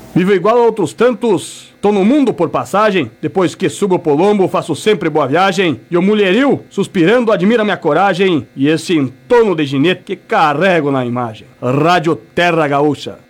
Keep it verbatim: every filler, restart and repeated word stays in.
Vivo igual a outros tantos, tô no mundo por passagem. Depois que subo o Polombo, faço sempre boa viagem. E o mulherio, suspirando, admira minha coragem e esse entorno de ginete que carrego na imagem. Rádio Terra Gaúcha.